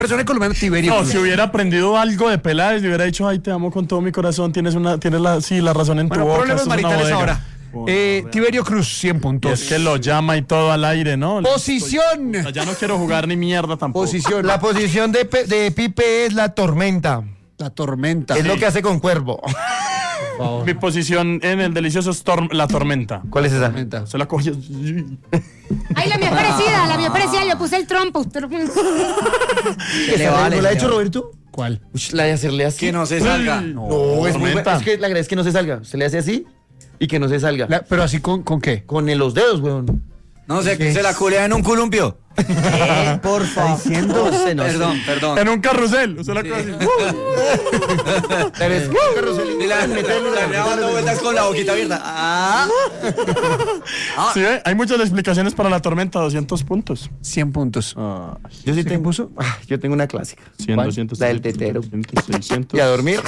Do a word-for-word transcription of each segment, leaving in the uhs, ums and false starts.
Persona colombiana, Tiberio. No, si hubiera aprendido algo de Peláez, le hubiera dicho, ay, te amo con todo mi corazón, tienes una, tienes la, sí, la razón en bueno, tu boca. Problemas maritales ahora. Eh, Tiberio Cruz, cien puntos. Y es que lo llama y todo al aire, ¿no? Posición. Estoy, ya no quiero jugar ni mierda tampoco. Posición. La posición de, de Pipe es la tormenta. La tormenta. Es Sí. lo que hace con Cuervo. Mi posición en el delicioso es tor- la tormenta. ¿Cuál es esa? Tormenta. Se la cogió. Ay, la mía es parecida, la mía es parecida. Yo puse el trompo. Usted... ¿Esa vale, ¿No la ha le hecho vale. Roberto? ¿Cuál? Ush, la de hacerle así. Que no se salga. No, es muy tormenta. buena. Es que la gracia es que no se salga. Se le hace así y que no se salga. La- pero así con, ¿con qué? Con el- los dedos, weón. No, se, se la culea en un columpio. Eh, por favor. Diciendo. No sé, no perdón, sé. perdón. En un carrusel. Usted la coge así. ¿Sabes? Y la, la, la, la dando vueltas con la boquita abierta. Ah. Sí, ¿eh? Hay muchas explicaciones para la tormenta, doscientos puntos. cien puntos. Ah, Yo sí ¿Sí tengo. puso? Ah, yo tengo una clásica. cien, ¿Cuál? doscientos, La del tetero. trescientos, seiscientos. Y a dormir.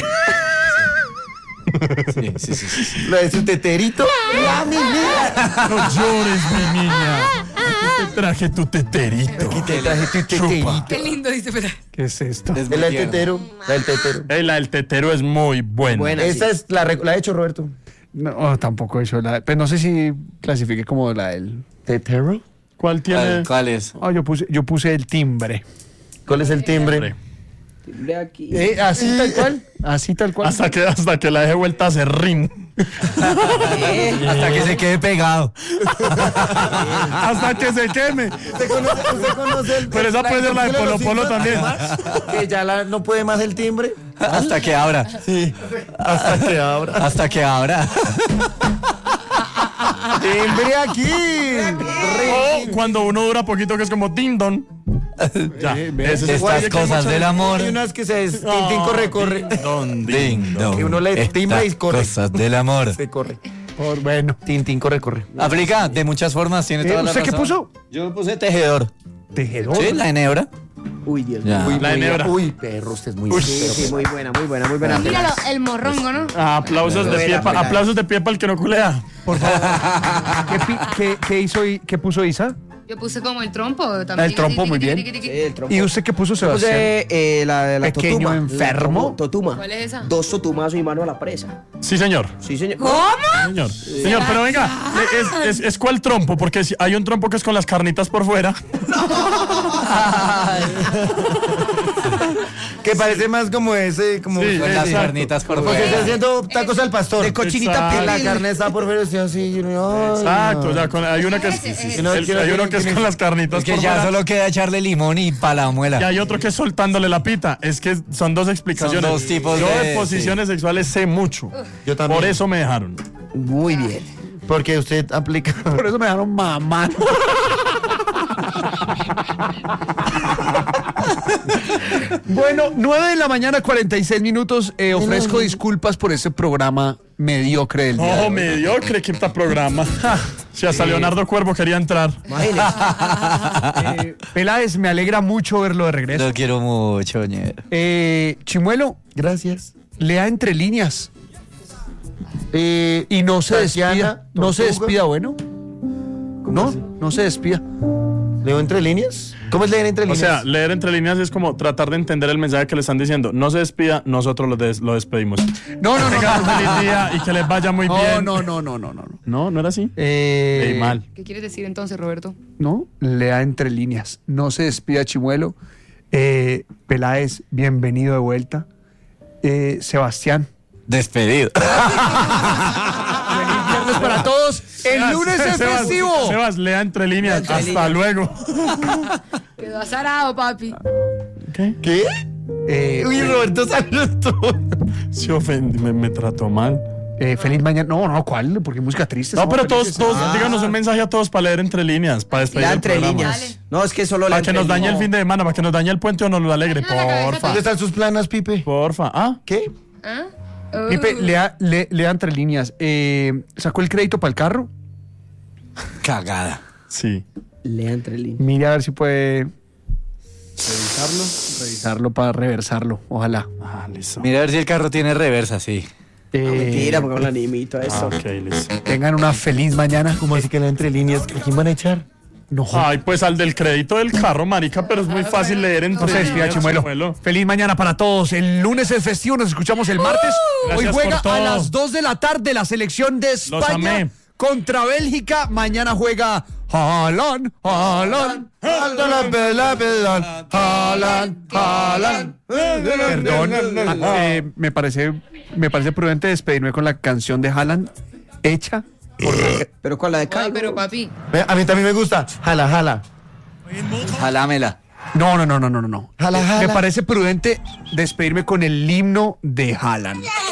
Sí, sí, sí, sí, sí. La de su teterito. ¡Ah, mi vida! No llores, mi niña. Te traje tu teterito. Aquí te traje tu teterito. Qué lindo, dice Peláez. ¿Qué es esto? Es Es muy la del tierno. tetero. La del tetero. Ey, la del tetero es muy buena. Buena. Esa es la, rec- la ha hecho Roberto. No, oh, tampoco he hecho la. Pero no sé si clasifique como la del. ¿Tetero? ¿Cuál tiene? ¿Cuál, cuál es? Ah, yo puse, yo puse el timbre. ¿Cuál es el timbre? Eh, así tal cual. Así tal cual. Hasta que, hasta que la deje vuelta a serrín. Hasta que se quede pegado. Hasta que se queme. ¿Usted conoce, usted conoce el, Pero esa puede ser la de Polo Polo también. Que ya la- no puede más el timbre. Hasta que abra. Sí. Hasta que abra. Hasta que abra. Timbre aquí. O cuando uno dura poquito, que es como ding-dong. Ya. Ese es Estas el- cosas del amor. Hay unas que se des- tintín corre, corre. Ding-dong, Ding, ding-dong. dong. Que uno le Estas timbra y corre. Cosas del amor. Se corre. Por, bueno. Tintín corre, corre. Aplica de muchas formas, tiene Eh, toda la ¿usted qué razón. puso? Yo puse tejedor. Tejedor. Sí, la enebra. Uy, Dios Ya. mío. La Uy, enebra. Uy, perro, usted es muy Uy, sí, sí, muy buena, muy buena, muy buena. Míralo, el morrongo, ¿no? Ah, aplausos de pie, pa- aplausos de pie para el que no culea. Por favor. ¿Qué, pi- qué, qué hizo y qué puso Isa? Yo puse como el trompo también. El trompo, muy bien. ¿Y usted qué puso, Sebastián? Puse eh, la, la Pequeño totuma. enfermo. La totuma. ¿Cuál es esa? Dos totumazos y mano a la presa. Sí, señor. Sí, señor. ¿Cómo? Señor, señor, pero venga, es, es, es cuál trompo, porque si hay un trompo que es con las carnitas por fuera. Que parece más como ese, como Sí, Con las exacto. carnitas por como que fuera. está haciendo tacos al pastor. De cochinita Exacto. Que la pibil. carne está por fuera, así, así. y uno, ay, Exacto, no. o sea, con- hay una que es, Sí, sí, sí. el- hay uno que es con las carnitas Es que por ya fuera. solo queda echarle limón y pa' la muela. Y hay otro que es soltándole la pita. Es que son dos explicaciones. Son dos tipos Yo de, de- posiciones sexuales sé mucho. Yo también. Por eso me dejaron. Muy bien. Porque usted aplica. Por eso me dejaron mamá. Bueno, nueve de la mañana, cuarenta y seis minutos. Eh, ofrezco disculpas por ese programa mediocre del día. de Oh, hoy. mediocre, quinta programa. Ja, si hasta Leonardo Cuervo quería entrar. Eh, Peláez, me alegra mucho verlo de regreso. Lo quiero mucho, ñero. Eh, Chimuelo, Gracias. lea entre líneas Eh, y no se Tatiana, despida. No se Tortuga. despida, bueno. No, así? no se despida. ¿Leo entre líneas? ¿Cómo es leer entre O líneas? sea, leer entre líneas es como tratar de entender el mensaje que le están diciendo. No se despida, nosotros lo, des- lo despedimos. No, no, no. Tengan un feliz día y que les vaya muy No, bien. no, no, no, no, no. no. No, no era así. Eh, Leí mal. ¿Qué quieres decir entonces, Roberto? No, lea entre líneas. No se despida, Chimuelo. Eh, Peláez, bienvenido de vuelta. Eh, Sebastián, Despedido. feliz viernes para todos. El Sebas, lunes es Sebas, festivo. Sebas, lea entre líneas. Hasta luego. Quedó azarado, papi. ¿Qué? ¿Qué? Eh, Uy, Roberto saludó. Se ofendió, me, me trató mal. eh, feliz mañana. No, no, ¿cuál? Porque música triste. No, somos pero todos, felices. todos, Ah. díganos un mensaje a todos para leer entre líneas, para despedir La el entre programa. líneas. Dale. No, es que solo la Para que nos dañe el fin de semana, para que nos dañe el puente o nos lo alegre. No, la cabeza Porfa. ¿Dónde están sus planas, Pipe? Porfa. Ah, ¿Qué? ¿Ah? Pipe, Uh. lea, le- lea entre líneas. Eh, ¿Sacó el crédito para el carro? Cagada. sí. Lea entre líneas. Mire a ver si puede revisarlo. Revisarlo para reversarlo. Ojalá. Ah, listo. Mira a ver si el carro tiene reversa, sí. Eh, Mentira, porque me la animito a Ah, eso. ok, listo. Tengan una feliz mañana. ¿Cómo así que leo entre líneas? ¿A quién van a echar? No, joder. Ay, pues al del crédito del carro, marica, pero es muy fácil leer entre No se despida, líneas, Chimuelo. Feliz mañana para todos. El lunes es festivo, nos escuchamos el martes. Hoy Gracias juega por todo. a las dos de la tarde la selección de Los España amé. contra Bélgica. Mañana juega Haaland, Haaland. Haaland, Haaland. Perdón, ah, eh, me parece me parece prudente despedirme con la canción de Haaland hecha por Pero con la de Ay, Caigo. pero papi. Ve, a mí también me gusta. Jala, jala. Jalámela. No, no, no, no, no, no. Jala, Me jala. parece prudente despedirme con el himno de Haaland.